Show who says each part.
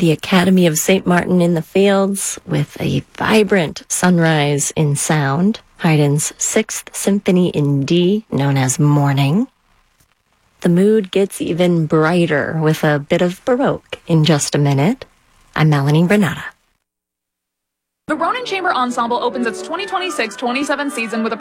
Speaker 1: the Academy of St. Martin in the Fields with a vibrant sunrise in sound, Haydn's Sixth Symphony in D, known as Morning. The mood gets even brighter with a bit of Baroque in just a minute. I'm Melanie Renata.
Speaker 2: The Ronin Chamber Ensemble opens its 2026-27 season with a